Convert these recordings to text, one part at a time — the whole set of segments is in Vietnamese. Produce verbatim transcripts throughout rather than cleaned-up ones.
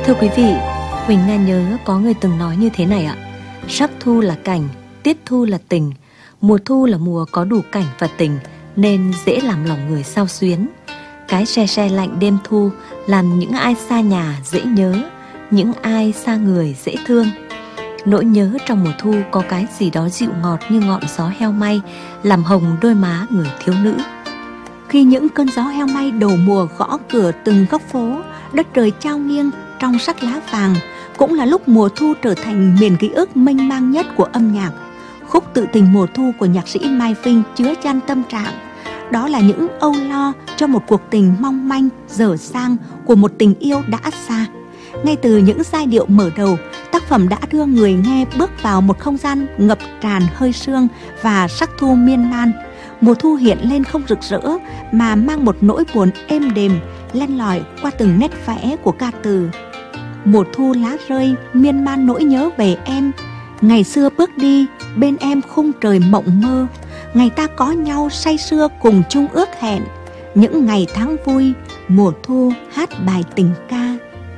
Thưa quý vị, Huỳnh Nga nhớ có người từng nói như thế này ạ: sắc thu là cảnh, tiết thu là tình. Mùa thu là mùa có đủ cảnh và tình, nên dễ làm lòng người xao xuyến. Cái se se lạnh đêm thu làm những ai xa nhà dễ nhớ, những ai xa người dễ thương. Nỗi nhớ trong mùa thu có cái gì đó dịu ngọt như ngọn gió heo may, làm hồng đôi má người thiếu nữ. Khi những cơn gió heo may đầu mùa gõ cửa từng góc phố, đất trời trao nghiêng trong sắc lá vàng, cũng là lúc mùa thu trở thành miền ký ức mênh mang nhất của âm nhạc. Khúc Tự Tình Mùa Thu của nhạc sĩ Mai Vinh chứa chan tâm trạng. Đó là những âu lo cho một cuộc tình mong manh, dở dang của một tình yêu đã xa. Ngay từ những giai điệu mở đầu, tác phẩm đã đưa người nghe bước vào một không gian ngập tràn hơi sương và sắc thu miên man. Mùa thu hiện lên không rực rỡ mà mang một nỗi buồn êm đềm len lỏi qua từng nét vẽ của ca từ. Mùa thu lá rơi miên man nỗi nhớ về em. Ngày xưa bước đi bên em khung trời mộng mơ, ngày ta có nhau say sưa cùng chung ước hẹn. Những ngày tháng vui, mùa thu hát bài tình ca.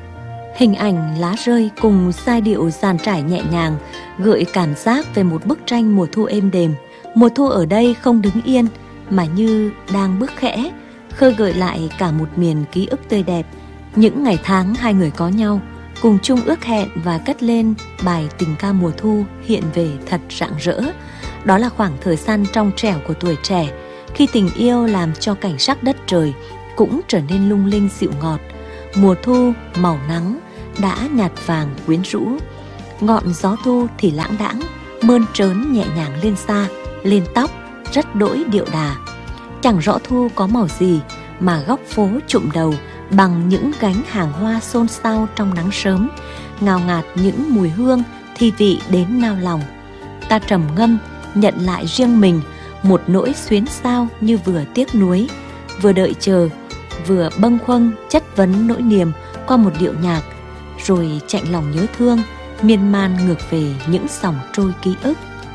Hình ảnh lá rơi cùng giai điệu dàn trải nhẹ nhàng gợi cảm giác về một bức tranh mùa thu êm đềm. Mùa thu ở đây không đứng yên mà như đang bước khẽ, khơi gợi lại cả một miền ký ức tươi đẹp. Những ngày tháng hai người có nhau, cùng chung ước hẹn và cất lên bài tình ca mùa thu hiện về thật rạng rỡ. Đó là khoảng thời gian trong trẻo của tuổi trẻ, khi tình yêu làm cho cảnh sắc đất trời cũng trở nên lung linh dịu ngọt. Mùa thu màu nắng đã nhạt vàng quyến rũ, ngọn gió thu thì lãng đãng mơn trớn nhẹ nhàng lên xa, lên tóc rất đỗi điệu đà. Chẳng rõ thu có màu gì mà góc phố trụm đầu bằng những gánh hàng hoa xôn xao trong nắng sớm, ngào ngạt những mùi hương thi vị đến nao lòng. Ta trầm ngâm nhận lại riêng mình một nỗi xuyến xao, như vừa tiếc nuối, vừa đợi chờ, vừa bâng khuâng chất vấn nỗi niềm qua một điệu nhạc, rồi chạnh lòng nhớ thương miên man ngược về những dòng trôi ký ức.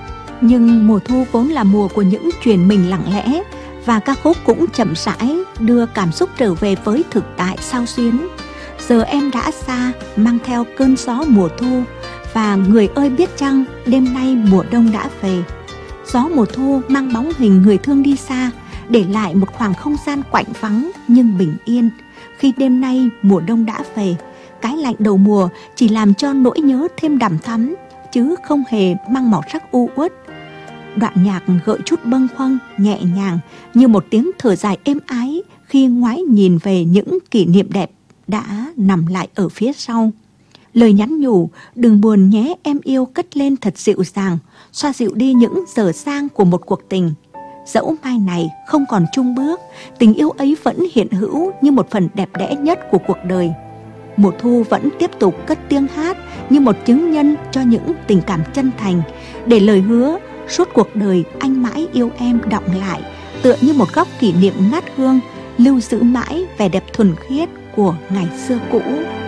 Nhưng mùa thu vốn là mùa của những truyền mình lặng lẽ, và ca khúc cũng chậm rãi đưa cảm xúc trở về với thực tại xao xuyến. Giờ em đã xa, mang theo cơn gió mùa thu, và người ơi biết chăng đêm nay mùa đông đã về. Gió mùa thu mang bóng hình người thương đi xa, để lại một khoảng không gian quạnh vắng nhưng bình yên. Khi đêm nay mùa đông đã về, cái lạnh đầu mùa chỉ làm cho nỗi nhớ thêm đằm thắm, chứ không hề mang màu sắc u uất. Đoạn nhạc gợi chút bâng khuâng, nhẹ nhàng như một tiếng thở dài êm ái khi ngoái nhìn về những kỷ niệm đẹp đã nằm lại ở phía sau. Lời nhắn nhủ đừng buồn nhé em yêu cất lên thật dịu dàng, xoa dịu đi những dở dang của một cuộc tình. Dẫu mai này không còn chung bước, tình yêu ấy vẫn hiện hữu như một phần đẹp đẽ nhất của cuộc đời. Mùa thu vẫn tiếp tục cất tiếng hát như một chứng nhân cho những tình cảm chân thành, để lời hứa suốt cuộc đời anh mãi yêu em đọng lại, tựa như một góc kỷ niệm ngát hương, lưu giữ mãi vẻ đẹp thuần khiết của ngày xưa cũ.